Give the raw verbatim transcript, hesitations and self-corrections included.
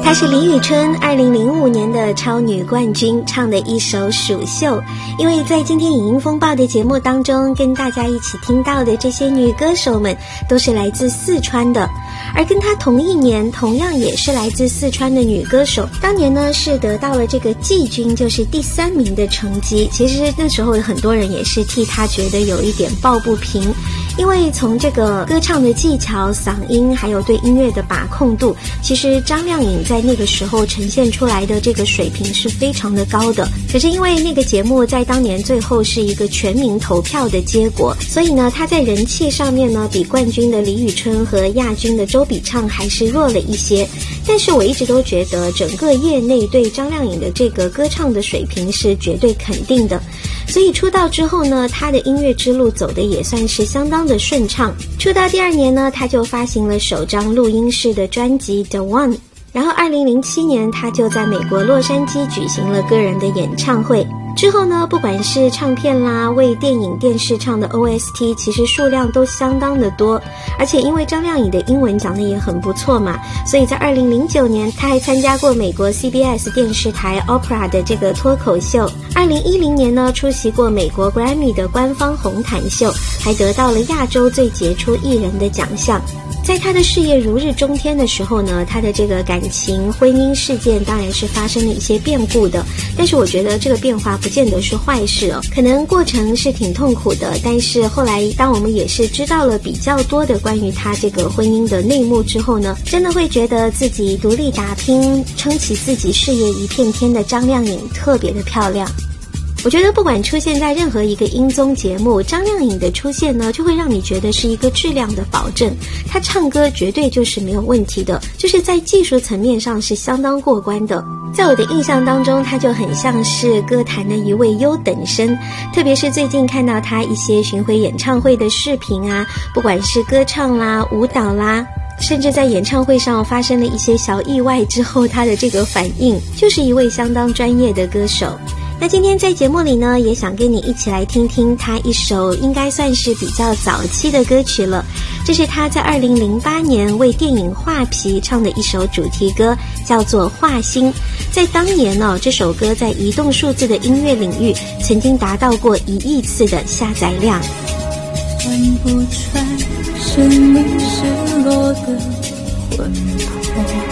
她是李宇春二零零五年的超女冠军，唱的一首《蜀绣》。因为在今天影音风暴的节目当中，跟大家一起听到的这些女歌手们都是来自四川的，而跟她同一年同样也是来自四川的女歌手，当年呢是得到了这个季军，就是第三名的成绩。其实那时候很多人也是替她觉得有一点抱不平，因为从这个歌唱的技巧、嗓音还有对音乐的把控度，其实张靓颖在那个时候呈现出来的这个水平是非常的高的。可是因为那个节目在当年最后是一个全民投票的结果，所以呢她在人气上面呢比冠军的李宇春和亚军的周笔畅还是弱了一些。但是我一直都觉得整个业内对张靓颖的这个歌唱的水平是绝对肯定的，所以出道之后呢，她的音乐之路走的也算是相当的顺畅。出道第二年呢，她就发行了首张录音室的专辑 The One， 然后二零零七年她就在美国洛杉矶举行了个人的演唱会。之后呢，不管是唱片啦，为电影电视唱的 O S T 其实数量都相当的多，而且因为张靓颖的英文讲得也很不错嘛，所以在二零零九年她还参加过美国 C B S 电视台 Oprah 的这个脱口秀。二零一零年呢，出席过美国 Grammy 的官方红毯秀，还得到了亚洲最杰出艺人的奖项。在他的事业如日中天的时候呢，他的这个感情婚姻事件当然是发生了一些变故的，但是我觉得这个变化不见得是坏事哦，可能过程是挺痛苦的，但是后来当我们也是知道了比较多的关于他这个婚姻的内幕之后呢，真的会觉得自己独立打拼撑起自己事业一片天的张靓颖特别的漂亮。我觉得不管出现在任何一个音综节目，张靓颖的出现呢，就会让你觉得是一个质量的保证。她唱歌绝对就是没有问题的，就是在技术层面上是相当过关的。在我的印象当中，她就很像是歌坛的一位优等生，特别是最近看到她一些巡回演唱会的视频啊，不管是歌唱啦、舞蹈啦，甚至在演唱会上发生了一些小意外之后，她的这个反应就是一位相当专业的歌手。那今天在节目里呢，也想跟你一起来听听他一首应该算是比较早期的歌曲了。这是他在二零零八年为电影《画皮》唱的一首主题歌，叫做《画心》。在当年呢、哦，这首歌在移动数字的音乐领域曾经达到过一亿次的下载量。 看不穿是你失落的魂魄，